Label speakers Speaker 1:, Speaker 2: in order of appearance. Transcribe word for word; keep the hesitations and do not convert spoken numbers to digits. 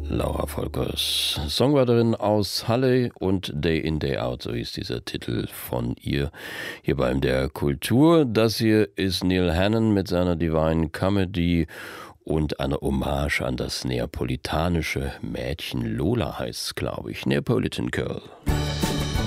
Speaker 1: Laura Volkers, Songwriterin aus Halle und Day in, Day out, so hieß dieser Titel von ihr hier bei M D R Kultur. Das hier ist Neil Hannon mit seiner Divine Comedy und eine Hommage an das neapolitanische Mädchen. Lola heißt es, glaube ich, Neapolitan Girl.